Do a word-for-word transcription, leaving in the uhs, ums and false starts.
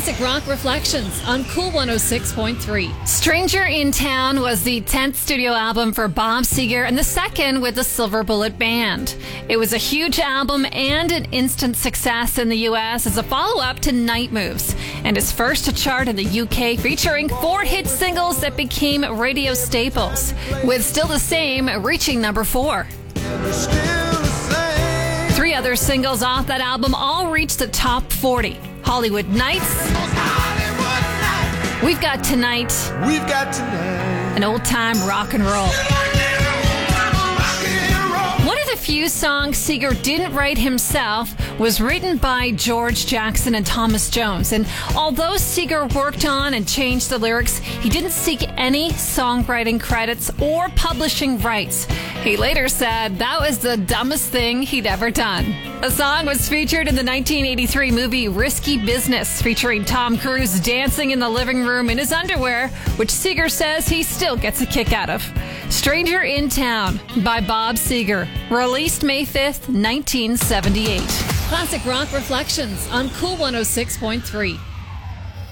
Classic Rock Reflections on Cool one oh six point three. Stranger in Town was the tenth studio album for Bob Seger and the second with the Silver Bullet Band. It was a huge album and an instant success in the U S as a follow-up to Night Moves, and his first to chart in the U K, featuring four hit singles that became radio staples, with Still the Same reaching number four. Three other singles off that album all reached the top forty. Hollywood Nights, We've Got Tonight, We've Got Tonight, and Old Time Rock and Roll. One of the few songs Seger didn't write himself was written by George Jackson and Thomas Jones. And although Seger worked on and changed the lyrics, he didn't seek any songwriting credits or publishing rights. He later said that was the dumbest thing he'd ever done. The song was featured in the nineteen eighty-three movie Risky Business, featuring Tom Cruise dancing in the living room in his underwear, which Seger says he still gets a kick out of. Stranger in Town by Bob Seger, released May fifth, nineteen seventy-eight. Classic Rock Reflections on Cool one oh six point three.